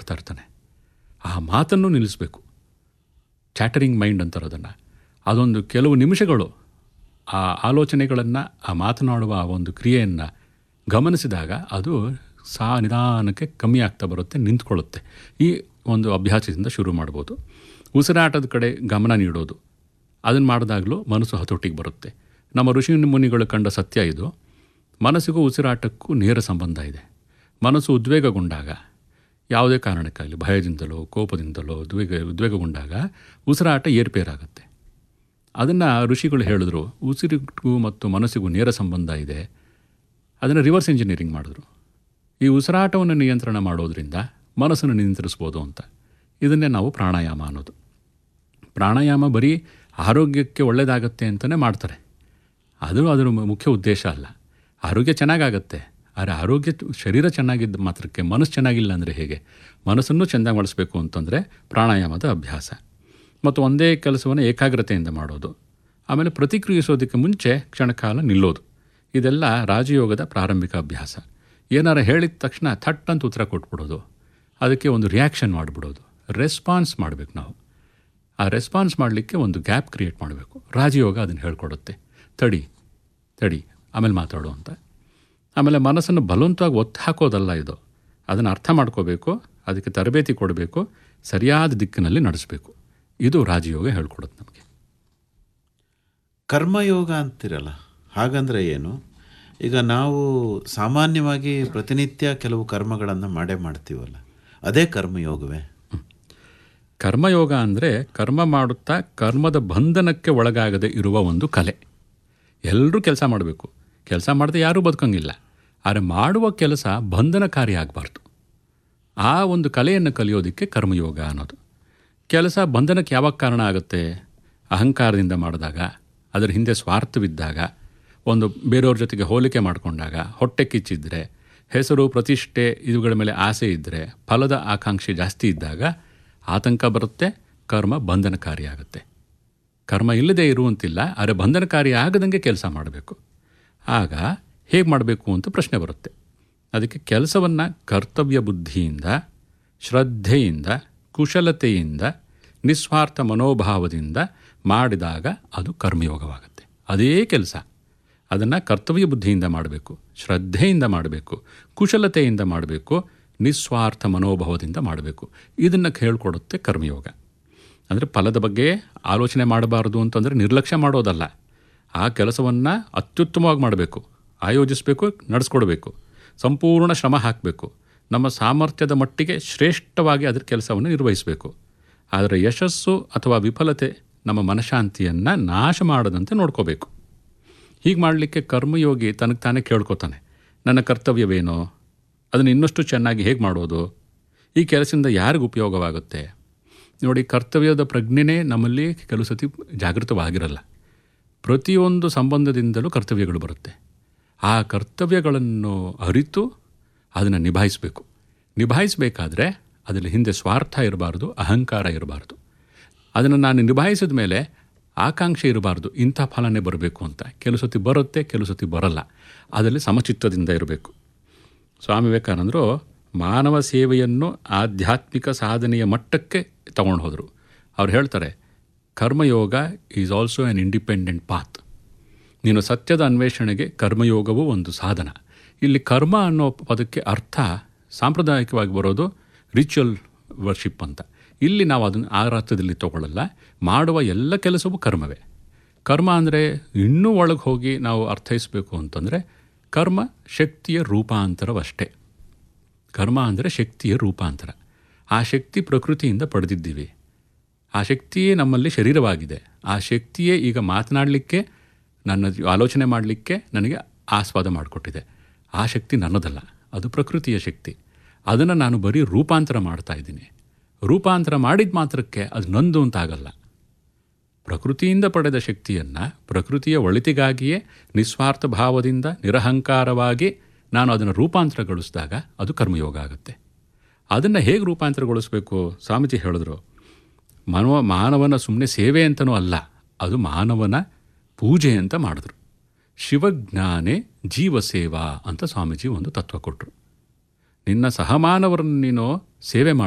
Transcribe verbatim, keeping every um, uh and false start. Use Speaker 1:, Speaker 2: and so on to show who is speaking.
Speaker 1: ಮಾತಾಡ್ತಾ ಇರ್ತಾನೆ. ಆ ಮಾತನ್ನು ನಿಲ್ಲಿಸಬೇಕು. ಚಾಟರಿಂಗ್ ಮೈಂಡ್ ಅಂತಾರೆ ಅದನ್ನು. ಅದೊಂದು ಕೆಲವು ನಿಮಿಷಗಳು ಆ ಆಲೋಚನೆಗಳನ್ನು, ಆ ಮಾತನಾಡುವ ಆ ಒಂದು ಕ್ರಿಯೆಯನ್ನು ಗಮನಿಸಿದಾಗ ಅದು ಸಾ ನಿಧಾನಕ್ಕೆ ಕಮ್ಮಿ ಆಗ್ತಾ ಬರುತ್ತೆ, ನಿಂತ್ಕೊಳ್ಳುತ್ತೆ. ಈ ಒಂದು ಅಭ್ಯಾಸದಿಂದ ಶುರು ಮಾಡ್ಬೋದು. ಉಸಿರಾಟದ ಕಡೆ ಗಮನ ನೀಡೋದು, ಅದನ್ನು ಮಾಡಿದಾಗಲೂ ಮನಸ್ಸು ಹತೋಟಿಗೆ ಬರುತ್ತೆ. ನಮ್ಮ ಋಷಿ ಮುನಿಗಳು ಕಂಡ ಸತ್ಯ ಇದು. ಮನಸ್ಸಿಗೂ ಉಸಿರಾಟಕ್ಕೂ ನೇರ ಸಂಬಂಧ ಇದೆ. ಮನಸ್ಸು ಉದ್ವೇಗಗೊಂಡಾಗ, ಯಾವುದೇ ಕಾರಣಕ್ಕಾಗಲಿ ಭಯದಿಂದಲೋ ಕೋಪದಿಂದಲೋ ಉದ್ವೇಗ ಉದ್ವೇಗಗೊಂಡಾಗ ಉಸಿರಾಟ ಏರ್ಪೇರಾಗುತ್ತೆ. ಅದನ್ನು ಋಷಿಗಳು ಹೇಳಿದ್ರು, ಉಸಿರಿಗೂ ಮತ್ತು ಮನಸ್ಸಿಗೂ ನೇರ ಸಂಬಂಧ ಇದೆ. ಅದನ್ನು ರಿವರ್ಸ್ ಇಂಜಿನಿಯರಿಂಗ್ ಮಾಡಿದ್ರು. ಈ ಉಸಿರಾಟವನ್ನು ನಿಯಂತ್ರಣ ಮಾಡೋದ್ರಿಂದ ಮನಸ್ಸನ್ನು ನಿಯಂತ್ರಿಸ್ಬೋದು ಅಂತ. ಇದನ್ನೇ ನಾವು ಪ್ರಾಣಾಯಾಮ ಅನ್ನೋದು. ಪ್ರಾಣಾಯಾಮ ಬರೀ ಆರೋಗ್ಯಕ್ಕೆ ಒಳ್ಳೆಯದಾಗತ್ತೆ ಅಂತಲೇ ಮಾಡ್ತಾರೆ. ಅದು ಅದರ ಮುಖ್ಯ ಉದ್ದೇಶ ಅಲ್ಲ. ಆರೋಗ್ಯ ಚೆನ್ನಾಗಾಗತ್ತೆ, ಆದರೆ ಆರೋಗ್ಯ ಶರೀರ ಚೆನ್ನಾಗಿದ್ದ ಮಾತ್ರಕ್ಕೆ ಮನಸ್ಸು ಚೆನ್ನಾಗಿಲ್ಲ ಅಂದರೆ ಹೇಗೆ? ಮನಸ್ಸನ್ನು ಚೆಂದಾಗಿ ಮಾಡಿಸ್ಬೇಕು ಅಂತಂದರೆ ಪ್ರಾಣಾಯಾಮದ ಅಭ್ಯಾಸ. ಮತ್ತು ಒಂದೇ ಕೆಲಸವನ್ನು ಏಕಾಗ್ರತೆಯಿಂದ ಮಾಡೋದು. ಆಮೇಲೆ ಪ್ರತಿಕ್ರಿಯಿಸೋದಕ್ಕೆ ಮುಂಚೆ ಕ್ಷಣಕಾಲ ನಿಲ್ಲೋದು. ಇದೆಲ್ಲ ರಾಜಯೋಗದ ಪ್ರಾರಂಭಿಕ ಅಭ್ಯಾಸ. ಏನಾರು ಹೇಳಿದ ತಕ್ಷಣ ಥಟ್ ಅಂತ ಉತ್ತರ ಕೊಟ್ಬಿಡೋದು, ಅದಕ್ಕೆ ಒಂದು ರಿಯಾಕ್ಷನ್ ಮಾಡಿಬಿಡೋದು, ರೆಸ್ಪಾನ್ಸ್ ಮಾಡಬೇಕು ನಾವು. ಆ ರೆಸ್ಪಾನ್ಸ್ ಮಾಡಲಿಕ್ಕೆ ಒಂದು ಗ್ಯಾಪ್ ಕ್ರಿಯೇಟ್ ಮಾಡಬೇಕು. ರಾಜಯೋಗ ಅದನ್ನು ಹೇಳ್ಕೊಡುತ್ತೆ. ತಡಿ ತಡಿ ಆಮೇಲೆ ಮಾತಾಡು ಅಂತ. ಆಮೇಲೆ ಮನಸ್ಸನ್ನು ಬಲವಂತವಾಗಿ ಒತ್ತು ಹಾಕೋದಲ್ಲ ಇದು. ಅದನ್ನು ಅರ್ಥ ಮಾಡ್ಕೋಬೇಕು, ಅದಕ್ಕೆ ತರಬೇತಿ ಕೊಡಬೇಕು, ಸರಿಯಾದ ದಿಕ್ಕಿನಲ್ಲಿ ನಡೆಸಬೇಕು. ಇದು ರಾಜಯೋಗ ಹೇಳ್ಕೊಡುತ್ತೆ ನಮಗೆ.
Speaker 2: ಕರ್ಮಯೋಗ ಅಂತಿರಲ್ಲ, ಹಾಗಂದರೆ ಏನು? ಈಗ ನಾವು ಸಾಮಾನ್ಯವಾಗಿ ಪ್ರತಿನಿತ್ಯ ಕೆಲವು ಕರ್ಮಗಳನ್ನು ಮಾಡೇ ಮಾಡ್ತೀವಲ್ಲ, ಅದೇ ಕರ್ಮಯೋಗವೇ?
Speaker 1: ಕರ್ಮಯೋಗ ಅಂದರೆ ಕರ್ಮ ಮಾಡುತ್ತಾ ಕರ್ಮದ ಬಂಧನಕ್ಕೆ ಒಳಗಾಗದೆ ಇರುವ ಒಂದು ಕಲೆ. ಎಲ್ಲರೂ ಕೆಲಸ ಮಾಡಬೇಕು. ಕೆಲಸ ಮಾಡದೆ ಯಾರೂ ಬದುಕಂಗಿಲ್ಲ. ಆದರೆ ಮಾಡುವ ಕೆಲಸ ಬಂಧನಕಾರಿ ಆಗಬಾರ್ದು. ಆ ಒಂದು ಕಲೆಯನ್ನು ಕಲಿಯೋದಕ್ಕೆ ಕರ್ಮಯೋಗ ಅನ್ನೋದು. ಕೆಲಸ ಬಂಧನಕ್ಕೆ ಯಾವಾಗ ಕಾರಣ ಆಗುತ್ತೆ? ಅಹಂಕಾರದಿಂದ ಮಾಡಿದಾಗ, ಅದರ ಹಿಂದೆ ಸ್ವಾರ್ಥವಿದ್ದಾಗ, ಒಂದು ಬೇರೆಯವ್ರ ಜೊತೆಗೆ ಹೋಲಿಕೆ ಮಾಡಿಕೊಂಡಾಗ, ಹೊಟ್ಟೆ ಕಿಚ್ಚಿದ್ರೆ, ಹೆಸರು ಪ್ರತಿಷ್ಠೆ ಇವುಗಳ ಮೇಲೆ ಆಸೆ ಇದ್ದರೆ, ಫಲದ ಆಕಾಂಕ್ಷೆ ಜಾಸ್ತಿ ಇದ್ದಾಗ ಆತಂಕ ಬರುತ್ತೆ. ಕರ್ಮ ಬಂಧನಕಾರಿಯಾಗುತ್ತೆ. ಕರ್ಮ ಇಲ್ಲದೆ ಇರುವಂತಿಲ್ಲ, ಆದರೆ ಬಂಧನಕಾರಿ ಆಗದಂಗೆ ಕೆಲಸ ಮಾಡಬೇಕು. ಆಗ ಹೇಗೆ ಮಾಡಬೇಕು ಅಂತ ಪ್ರಶ್ನೆ ಬರುತ್ತೆ. ಅದಕ್ಕೆ ಕೆಲಸವನ್ನು ಕರ್ತವ್ಯ ಬುದ್ಧಿಯಿಂದ, ಶ್ರದ್ಧೆಯಿಂದ, ಕುಶಲತೆಯಿಂದ, ನಿಸ್ವಾರ್ಥ ಮನೋಭಾವದಿಂದ ಮಾಡಿದಾಗ ಅದು ಕರ್ಮಯೋಗವಾಗುತ್ತೆ. ಅದೇ ಕೆಲಸ ಅದನ್ನು ಕರ್ತವ್ಯ ಬುದ್ಧಿಯಿಂದ ಮಾಡಬೇಕು, ಶ್ರದ್ಧೆಯಿಂದ ಮಾಡಬೇಕು, ಕುಶಲತೆಯಿಂದ ಮಾಡಬೇಕು, ನಿಸ್ವಾರ್ಥ ಮನೋಭಾವದಿಂದ ಮಾಡಬೇಕು. ಇದನ್ನು ಹೇಳ್ಕೊಡುತ್ತೆ ಕರ್ಮಯೋಗ. ಅಂದರೆ ಫಲದ ಬಗ್ಗೆ ಆಲೋಚನೆ ಮಾಡಬಾರ್ದು ಅಂತಂದರೆ ನಿರ್ಲಕ್ಷ್ಯ ಮಾಡೋದಲ್ಲ. ಆ ಕೆಲಸವನ್ನು ಅತ್ಯುತ್ತಮವಾಗಿ ಮಾಡಬೇಕು, ಆಯೋಜಿಸಬೇಕು, ನಡೆಸ್ಕೊಡ್ಬೇಕು, ಸಂಪೂರ್ಣ ಶ್ರಮ ಹಾಕಬೇಕು, ನಮ್ಮ ಸಾಮರ್ಥ್ಯದ ಮಟ್ಟಿಗೆ ಶ್ರೇಷ್ಠವಾಗಿ ಅದರ ಕೆಲಸವನ್ನು ನಿರ್ವಹಿಸಬೇಕು. ಆದರೆ ಯಶಸ್ಸು ಅಥವಾ ವಿಫಲತೆ ನಮ್ಮ ಮನಃಶಾಂತಿಯನ್ನು ನಾಶ ಮಾಡದಂತೆ ನೋಡ್ಕೋಬೇಕು. ಹೀಗೆ ಮಾಡಲಿಕ್ಕೆ ಕರ್ಮಯೋಗಿ ತನಗೆ ತಾನೇ ಕೇಳ್ಕೊತಾನೆ, ನನ್ನ ಕರ್ತವ್ಯವೇನೋ, ಅದನ್ನು ಇನ್ನಷ್ಟು ಚೆನ್ನಾಗಿ ಹೇಗೆ ಮಾಡೋದು, ಈ ಕೆಲಸದಿಂದ ಯಾರಿಗೂ ಉಪಯೋಗವಾಗುತ್ತೆ. ನೋಡಿ, ಕರ್ತವ್ಯದ ಪ್ರಜ್ಞೆನೇ ನಮ್ಮಲ್ಲಿ ಕೆಲವು ಸತಿ ಜಾಗೃತವಾಗಿರಲ್ಲ. ಪ್ರತಿಯೊಂದು ಸಂಬಂಧದಿಂದಲೂ ಕರ್ತವ್ಯಗಳು ಬರುತ್ತೆ. ಆ ಕರ್ತವ್ಯಗಳನ್ನು ಅರಿತು ಅದನ್ನು ನಿಭಾಯಿಸಬೇಕು. ನಿಭಾಯಿಸಬೇಕಾದ್ರೆ ಅದರಲ್ಲಿ ಹಿಂದೆ ಸ್ವಾರ್ಥ ಇರಬಾರ್ದು, ಅಹಂಕಾರ ಇರಬಾರ್ದು. ಅದನ್ನು ನಾನು ನಿಭಾಯಿಸಿದ ಮೇಲೆ ಆಕಾಂಕ್ಷೆ ಇರಬಾರ್ದು, ಇಂಥ ಫಲನೇ ಬರಬೇಕು ಅಂತ. ಕೆಲವು ಸತಿ ಬರುತ್ತೆ, ಕೆಲವು ಸತಿ ಬರಲ್ಲ. ಅದರಲ್ಲಿ ಸಮಚಿತ್ತದಿಂದ ಇರಬೇಕು. ಸ್ವಾಮಿ ವಿವೇಕಾನಂದರು ಮಾನವ ಸೇವೆಯನ್ನು ಆಧ್ಯಾತ್ಮಿಕ ಸಾಧನೆಯ ಮಟ್ಟಕ್ಕೆ ತಗೊಂಡು ಹೋದರು. ಅವ್ರು ಹೇಳ್ತಾರೆ, karma yoga is also an independent path. ನೀನು ಸತ್ಯದ ಅನ್ವೇಷಣೆಗೆ ಕರ್ಮಯೋಗವೂ ಒಂದು ಸಾಧನ. ಇಲ್ಲಿ ಕರ್ಮ ಅನ್ನೋ ಪದಕ್ಕೆ ಅರ್ಥ ಸಾಂಪ್ರದಾಯಿಕವಾಗಿ ಬರೋದು ರಿಚುವಲ್ ವರ್ಷಿಪ್ ಅಂತ. ಇಲ್ಲಿ ನಾವು ಅದನ್ನು ಆ ಅರ್ಥದಲ್ಲಿ ತಗೊಳ್ಳಲ್ಲ. ಮಾಡುವ ಎಲ್ಲ ಕೆಲಸವೂ ಕರ್ಮವೇ. ಕರ್ಮ ಅಂದರೆ ಇನ್ನೂ ಒಳಗೆ ಹೋಗಿ ನಾವು ಅರ್ಥೈಸಬೇಕು ಅಂತಂದರೆ ಕರ್ಮ ಶಕ್ತಿಯ ರೂಪಾಂತರವಷ್ಟೇ. ಕರ್ಮ ಅಂದರೆ ಶಕ್ತಿಯ ರೂಪಾಂತರ. ಆ ಶಕ್ತಿ ಪ್ರಕೃತಿಯಿಂದ ಪಡೆದಿದ್ದೀವಿ. ಆ ಶಕ್ತಿಯೇ ನಮ್ಮಲ್ಲಿ ಶರೀರವಾಗಿದೆ. ಆ ಶಕ್ತಿಯೇ ಈಗ ಮಾತನಾಡಲಿಕ್ಕೆ, ನನ್ನ ಆಲೋಚನೆ ಮಾಡಲಿಕ್ಕೆ ನನಗೆ ಆಸ್ವಾದ ಮಾಡಿಕೊಟ್ಟಿದೆ. ಆ ಶಕ್ತಿ ನನ್ನದಲ್ಲ, ಅದು ಪ್ರಕೃತಿಯ ಶಕ್ತಿ. ಅದನ್ನು ನಾನು ಬರೀ ರೂಪಾಂತರ ಮಾಡ್ತಾ ಇದ್ದೀನಿ. ರೂಪಾಂತರ ಮಾಡಿದ ಮಾತ್ರಕ್ಕೆ ಅದು ನಂದು ಅಂತಾಗಲ್ಲ. ಪ್ರಕೃತಿಯಿಂದ ಪಡೆದ ಶಕ್ತಿಯನ್ನು ಪ್ರಕೃತಿಯ ಒಳಿತಿಗಾಗಿಯೇ ನಿಸ್ವಾರ್ಥ ಭಾವದಿಂದ ನಿರಹಂಕಾರವಾಗಿ ನಾನು ಅದನ್ನು ರೂಪಾಂತರಗೊಳಿಸಿದಾಗ ಅದು ಕರ್ಮಯೋಗ ಆಗುತ್ತೆ. ಅದನ್ನು ಹೇಗೆ ರೂಪಾಂತರಗೊಳಿಸಬೇಕು? ಸ್ವಾಮೀಜಿ ಹೇಳಿದ್ರು, ಮಾನವ ಮಾನವನ ಸುಮ್ಮನೆ ಸೇವೆ ಅಂತನೂ ಅಲ್ಲ, ಅದು ಮಾನವನ ಪೂಜೆ ಅಂತ ಮಾಡಿದ್ರು. ಶಿವಜ್ಞಾನೇ ಜೀವಸೇವಾ ಅಂತ ಸ್ವಾಮೀಜಿ ಒಂದು ತತ್ವ ಕೊಟ್ಟರು. ನಿನ್ನ ಸಹಮಾನವರನ್ನು ನೀನು ಸೇವೆ ಮಾಡಿ